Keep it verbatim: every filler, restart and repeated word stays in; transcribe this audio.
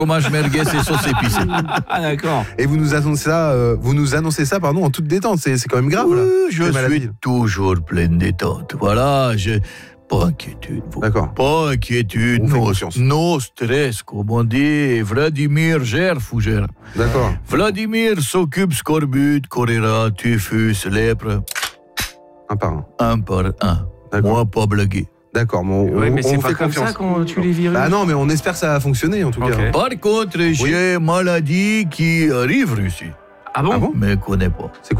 fromage merguez et sauce épicée. Ah d'accord. Et vous nous annoncez ça, euh, vous nous annoncez ça, pardon, en toute détente. C'est, c'est quand même grave. Oui, là. je Les maladies. suis toujours plein de détente. Voilà, j'ai pas inquiétude. vous. D'accord. Pas inquiétude. On fait No, confiance. no stress, comme on dit. Vladimir gère, fougère. D'accord. Vladimir s'occupe scorbut, choléra, typhus, lèpre, Un par un. un par un. D'accord. Moi, pas blagué. D'accord. Bon, Oui, on, mais on c'est vous pas fait comme confiance. ça qu'on tue les virus. Ah non, mais on espère que ça va fonctionner en tout Ok. cas. Par contre, j'ai maladie qui arrive ici. Ah bon, Ah bon Mais connais pas. C'est